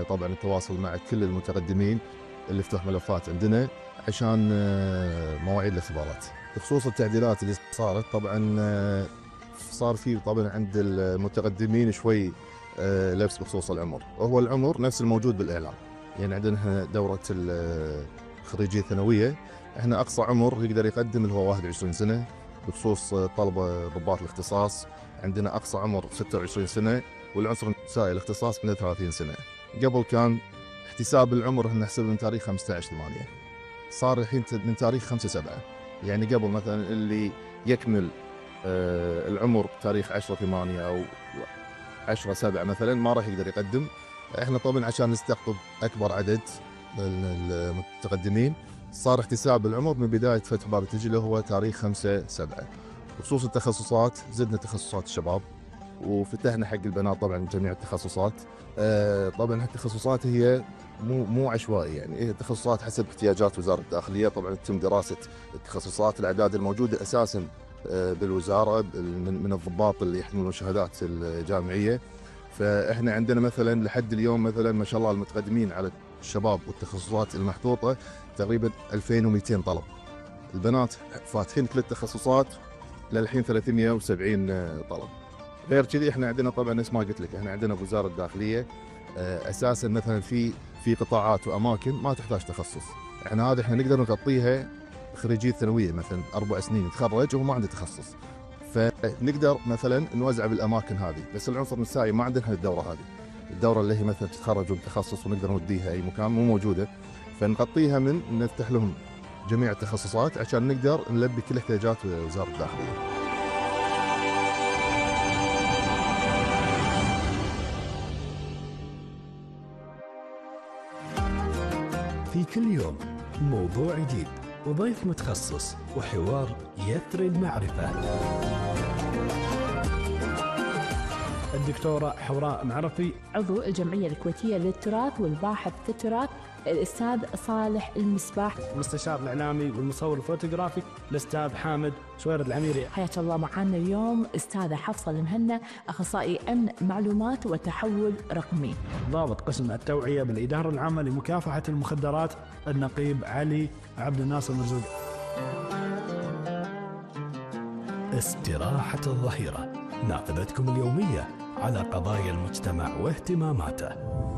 طبعا التواصل مع كل المتقدمين اللي فتحوا ملفات عندنا عشان مواعيد الاختبارات. بخصوص التعديلات اللي صارت طبعا صار في طبعا عند المتقدمين شوي لبس بخصوص العمر، وهو العمر نفس الموجود بالاعلام. يعني عندنا دوره الخريجيه الثانويه احنا اقصى عمر يقدر يقدم اللي هو 21 سنه. بخصوص طلبه ضباط الاختصاص عندنا اقصى عمر 26 سنه، والعنصر النسائي الاختصاص من 30 سنه. قبل كان احتساب العمر نحسب من تاريخ 15/8، صار الحين من تاريخ 5/7. يعني قبل مثلا اللي يكمل العمر تاريخ 10/8 او 10/7 مثلا ما راح يقدر يقدم. احنا طبعا عشان نستقطب اكبر عدد من المتقدمين صار احتساب العمر من بدايه فتح باب التسجيل اللي هو تاريخ 5/7. بخصوص التخصصات زدنا تخصصات الشباب، وفتحنا حق البنات طبعا جميع التخصصات. طبعا التخصصات هي مو عشوائي، يعني هي التخصصات حسب احتياجات وزاره الداخليه. طبعا تتم دراسه التخصصات، الاعداد الموجوده اساسا بالوزاره من الضباط اللي يحملون الشهادات الجامعيه. فاحنا عندنا مثلا لحد اليوم مثلا ما شاء الله المتقدمين على الشباب والتخصصات المحطوطه تقريبا 2200 طلب. البنات فاتحين كل التخصصات للحين 370 طلب. غير كذي احنا عندنا طبعا نفس ما قلت لك احنا عندنا بوزاره الداخليه اساسا مثلا في قطاعات واماكن ما تحتاج تخصص. احنا نقدر نغطيها خريجي الثانويه مثلا 4 سنين يتخرج وهو ما عنده تخصص، فنقدر مثلا نوزع بالاماكن هذه. بس العنصر النسائي ما عندنا الدوره هذه، الدوره اللي هي مثلا تتخرجوا بتخصص ونقدر نوديها اي مكان مو موجوده، فنغطيها من نفتح لهم جميع التخصصات عشان نقدر نلبي كل احتياجات وزاره الداخليه. في كل يوم موضوع جديد وضيف متخصص وحوار يثري المعرفة. الدكتورة حوراء معرفي، عضو الجمعية الكويتية للتراث والباحث في التراث الأستاذ صالح المصباح، المستشار الإعلامي والمصور الفوتوغرافي الأستاذ حامد شويرد العميري. حياك الله. معنا اليوم أستاذة حفصة المهنا، أخصائي أمن معلومات وتحول رقمي، ضابط قسم التوعية بالإدارة العامة لمكافحة المخدرات النقيب علي عبد الناصر مرزوق. استراحة الظهيرة، نافذتكم اليومية على قضايا المجتمع واهتماماته.